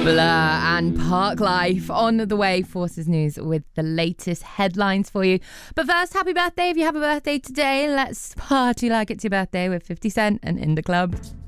Blur and Park Life on the way. Forces News with the latest headlines for you. But first, happy birthday if you have a birthday today. Let's party like it's your birthday with 50 Cent and In the Club.